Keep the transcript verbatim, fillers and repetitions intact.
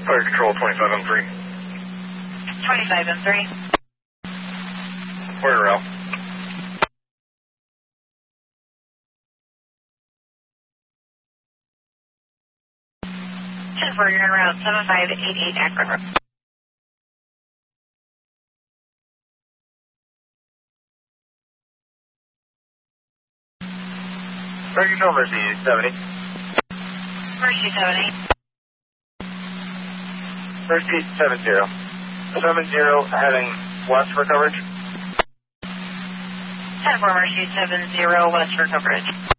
Fire Control twenty-five M three. twenty-five M three. Where route? ten four, you're en route seven five eight eight Akron. Fire Control Mercy seventy. Mercy seventy. Mercy seven zero. seven zero heading west for coverage. ten four Mercy seven zero west for coverage.